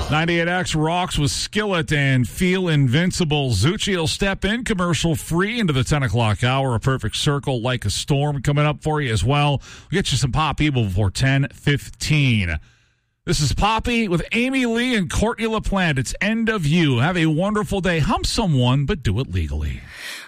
98X rocks with Skillet and Feel Invincible. Zucci will step in commercial free into the 10 o'clock hour. A perfect circle like a storm coming up for you as well. We'll get you some Pop Evil before 10:15. This is Poppy with Amy Lee and Courtney LaPlante. It's End of You. Have a wonderful day. Hump someone, but do it legally.